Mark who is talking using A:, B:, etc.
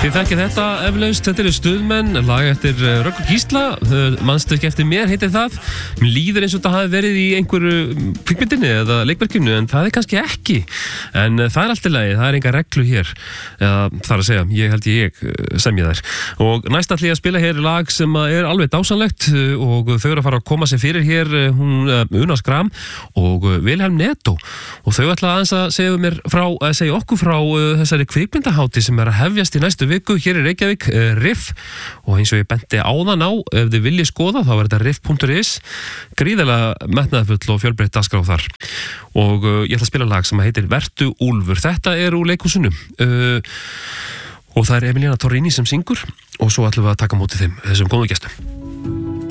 A: Þið þekkið þetta eflaust, þetta eru Stuðmenn, lag eftir Röggur Gísla, manstu ekki eftir mér heitir það. Mér líður eins og þetta hafi verið í einhverju kvikmyndinni eða leikverkinu, en það er kannski ekki. En það er allt í lagi, það er enga reglu hér. Það er að segja, ég held ég semja þær. Og næst ætla ég að spila hér lag sem er alveg dásanlegt og þau eru að fara að koma sér fyrir hér, hún Una Skram og Vilhelm Netto. Og þau ætla aðeins að segja okkur frá þessari kvikmyndahátíð sem er að hefjast í næstu viku hér í Reykjavík, Riff, og eins og ég benti áðan á, ef þið viljið skoða þá er þetta riff.is, gríðarlega metnaðarfull og fjölbreytt dagskrá þar. Og ég ætla að spila lag sem heitir Vertu Úlfur. Þetta er úr leikhúsinu og það er Emiliana Torrini sem syngur og svo ætlum við að taka móti þeim, þessum góðu gestum.